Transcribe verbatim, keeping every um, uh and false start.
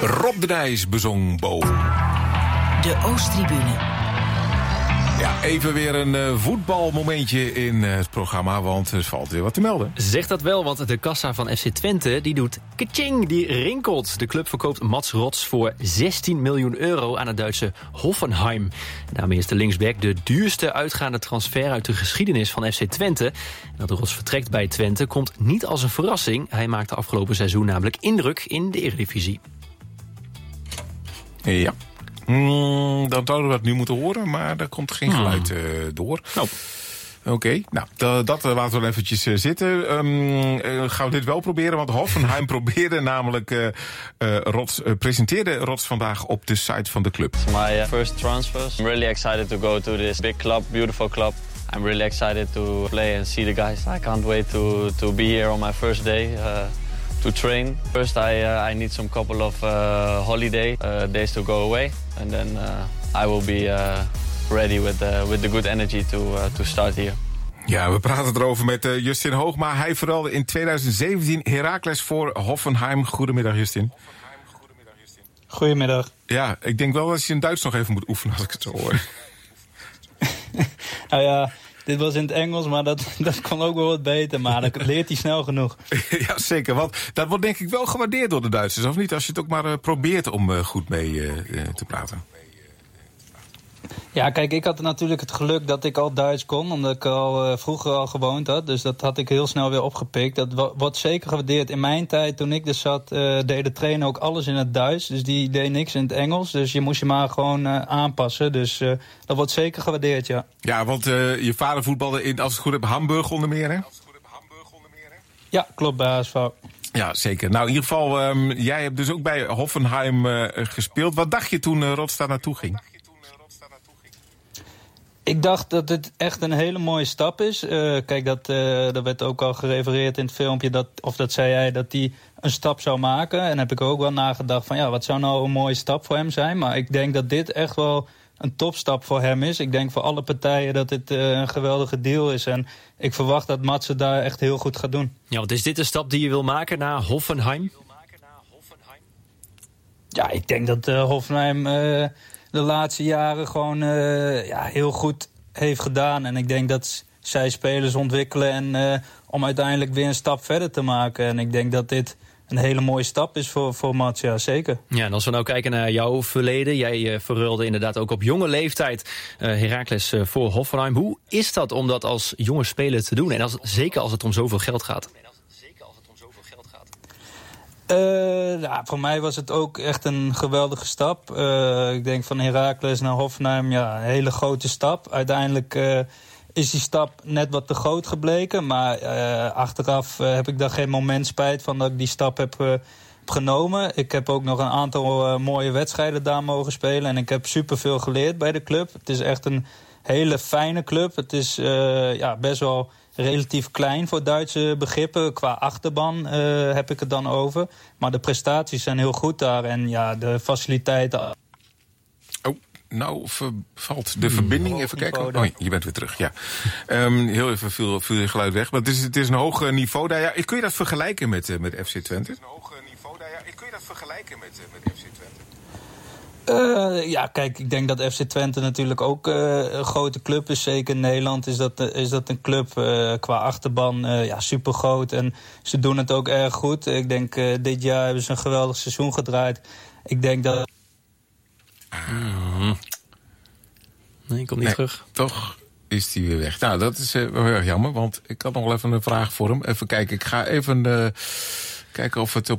Rob de Nijs bezong boven. De Oosttribune. Ja, even weer een uh, voetbalmomentje in uh, het programma, want er valt weer wat te melden. Zeg dat wel, want de kassa van F C Twente die doet kaching, die rinkelt. De club verkoopt Mats Rots voor zestien miljoen euro aan het Duitse Hoffenheim. Daarmee is de linksback de duurste uitgaande transfer uit de geschiedenis van F C Twente. En dat Rots vertrekt bij Twente komt niet als een verrassing. Hij maakte afgelopen seizoen namelijk indruk in de Eredivisie. Ja. Mm, dan zouden we dat nu moeten horen, maar daar komt geen geluid uh, door. Oh. Oké, okay. nou, d- dat uh, laten we eventjes uh, zitten. Um, uh, gaan we dit wel proberen, want Hoffenheim probeerde namelijk... Uh, uh, Rots, uh, presenteerde Rots vandaag op de site van de club. My uh, first transfers. I'm really excited to go to this big club, beautiful club. I'm really excited to play and see the guys. I can't wait to, to be here on my first day. Uh, To train. First, I uh, I need some couple of uh, holiday uh, days to go away, and then uh, I will be uh, ready with uh, with the good energy to uh, to start here. Ja, we praten erover met uh, Justin Hoogma. Hij verruilde in twintig zeventien Heracles voor Hoffenheim. Goedemiddag, Justin. Goedemiddag. Ja, ik denk wel dat je in Duits nog even moet oefenen als ik het zo hoor. Nou ja, dit was in het Engels, maar dat, dat kon ook wel wat beter. Maar dat leert hij snel genoeg. Ja, zeker. Want dat wordt denk ik wel gewaardeerd door de Duitsers, of niet? Als je het ook maar uh, probeert om uh, goed mee uh, te praten. Ja, kijk, ik had natuurlijk het geluk dat ik al Duits kon. Omdat ik al uh, vroeger al gewoond had. Dus dat had ik heel snel weer opgepikt. Dat w- wordt zeker gewaardeerd. In mijn tijd, toen ik er zat, uh, deed de trainer ook alles in het Duits. Dus die deed niks in het Engels. Dus je moest je maar gewoon uh, aanpassen. Dus uh, dat wordt zeker gewaardeerd, ja. Ja, want uh, je vader voetbalde in, als ik het goed heb, Hamburg onder meer, hè? Ja, klopt, bij H S V. Ja, zeker. Nou, in ieder geval, um, jij hebt dus ook bij Hoffenheim uh, gespeeld. Wat dacht je toen uh, Rots daar naartoe ging? Ik dacht dat het echt een hele mooie stap is. Uh, kijk, dat, uh, dat werd ook al gerefereerd in het filmpje. Dat, of dat zei hij dat hij een stap zou maken. En heb ik ook wel nagedacht van ja, wat zou nou een mooie stap voor hem zijn. Maar ik denk dat dit echt wel een topstap voor hem is. Ik denk voor alle partijen dat dit uh, een geweldige deal is. En ik verwacht dat Mats het daar echt heel goed gaat doen. Ja, want is dit de stap die je wil maken naar Hoffenheim? Ja, ik denk dat uh, Hoffenheim uh, de laatste jaren gewoon uh, ja, heel goed heeft gedaan. En ik denk dat zij spelers ontwikkelen en uh, om uiteindelijk weer een stap verder te maken. En ik denk dat dit een hele mooie stap is voor, voor Mats, ja, zeker. Ja, en als we nou kijken naar jouw verleden. Jij uh, verruilde inderdaad ook op jonge leeftijd uh, Heracles uh, voor Hoffenheim. Hoe is dat om dat als jonge speler te doen? En als, zeker als het om zoveel geld gaat. Uh, ja, voor mij was het ook echt een geweldige stap. Uh, ik denk van Heracles naar Hoffenheim, ja, een hele grote stap. Uiteindelijk uh, is die stap net wat te groot gebleken. Maar uh, achteraf uh, heb ik daar geen moment spijt van dat ik die stap heb, uh, heb genomen. Ik heb ook nog een aantal uh, mooie wedstrijden daar mogen spelen. En ik heb superveel geleerd bij de club. Het is echt een hele fijne club. Het is uh, ja, best wel relatief klein voor Duitse begrippen. Qua achterban uh, heb ik het dan over. Maar de prestaties zijn heel goed daar. En ja, de faciliteiten. Oh, nou valt de verbinding. Even kijken. Oh, je bent weer terug, ja. Um, heel even viel, viel je geluid weg. Maar het is, het is een hoog niveau daar. Ja, kun je dat vergelijken met, uh, met F C Twente? Het is een hoog niveau daar. Ja, kun je dat vergelijken met, uh, met F C Twente? Uh, ja, kijk, ik denk dat F C Twente natuurlijk ook uh, een grote club is. Zeker in Nederland is dat, uh, is dat een club uh, qua achterban uh, ja, supergroot. En ze doen het ook erg goed. Ik denk, uh, dit jaar hebben ze een geweldig seizoen gedraaid. Ik denk dat... Mm. Nee, ik kom niet nee, terug. Toch is hij weer weg. Nou, dat is uh, wel heel erg jammer, want ik had nog wel even een vraag voor hem. Even kijken, ik ga even... Uh, Kijken of het op